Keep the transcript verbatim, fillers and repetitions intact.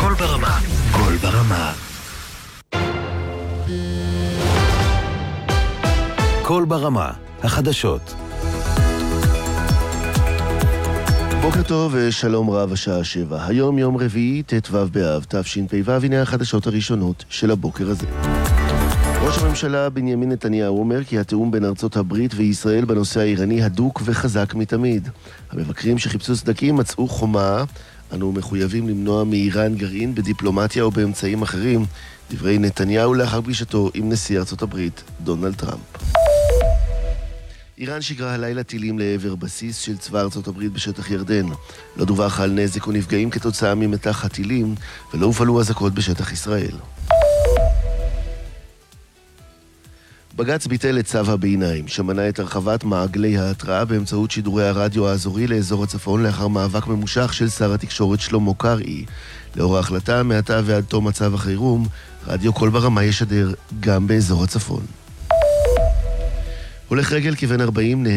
קול ברמה. קול ברמה. קול ברמה. החדשות. בוקר טוב ושלום רב, השעה שבע. היום יום רביעי, ט"ו באב, תשפ"ו, הנה החדשות הראשונות של הבוקר הזה. ראש הממשלה בנימין נתניהו אומר כי התיאום בין ארצות הברית וישראל בנושא האיראני הדוק וחזק מתמיד. המבקרים שחיפשו סדקים מצאו חומה. אנו מחויבים למנוע מאיראן גרעין בדיפלומטיה או באמצעים אחרים. דברי נתניהו לאחר פגישתו עם נשיא ארצות הברית, דונלד טראמפ. איראן שיגרה הלילה טילים לעבר בסיס של צבא ארצות הברית בשטח ירדן. לא דווח על נזק או נפגעים כתוצאה ממטח הטילים, ולא הופעלו אזעקות בשטח ישראל. בג"ץ ביטל את צו הביניים, שמנע את הרחבת מעגלי ההתראה באמצעות שידורי הרדיו האזורי לאזור הצפון לאחר מאבק ממושך של שר התקשורת שלמה קרעי. לאור ההחלטה, מעתה ועד תום מצב החירום, רדיו קול ברמה ישדר גם באזור הצפון. הולך רגל כבן ארבעים